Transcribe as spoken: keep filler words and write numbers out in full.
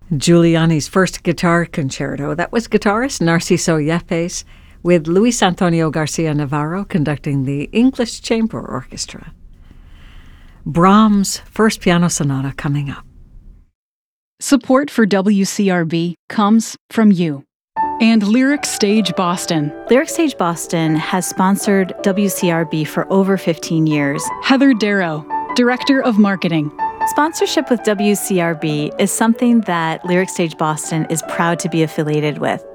Giuliani's first guitar concerto. That was guitarist Narciso Yepes with Luis Antonio Garcia Navarro conducting the English Chamber Orchestra. Brahms' first piano sonata coming up. Support for W C R B comes from you and Lyric Stage Boston. Lyric Stage Boston has sponsored W C R B for over fifteen years. Heather Darrow, Director of Marketing. Sponsorship with W C R B is something that Lyric Stage Boston is proud to be affiliated with.